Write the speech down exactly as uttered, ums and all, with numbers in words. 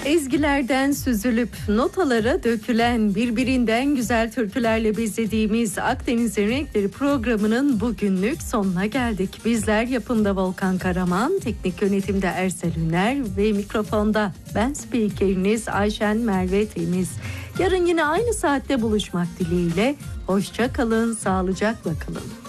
Ezgilerden süzülüp notalara dökülen birbirinden güzel türkülerle bezlediğimiz Akdeniz'in Renkleri programının bugünlük sonuna geldik. Bizler yapımda Volkan Karaman, teknik yönetimde Ersel Üner ve mikrofonda ben spikeriniz Ayşen Merve Temiz. Yarın yine aynı saatte buluşmak dileğiyle. Hoşça kalın, sağlıcakla kalın.